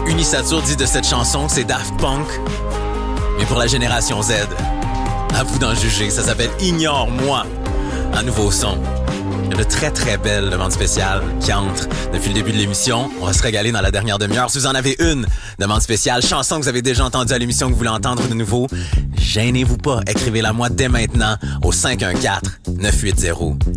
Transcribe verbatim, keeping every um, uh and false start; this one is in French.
Unisatur dit de cette chanson que c'est Daft Punk, mais pour la génération Z. À vous d'en juger, ça s'appelle Ignore-moi, un nouveau son. Il y a de très très belles demandes spéciales qui entrent depuis le début de l'émission. On va se régaler dans la dernière demi-heure. Si vous en avez une demande spéciale, chanson que vous avez déjà entendue à l'émission, que vous voulez entendre de nouveau, gênez-vous pas, écrivez-la moi dès maintenant au cinq un quatre, neuf huit zéro,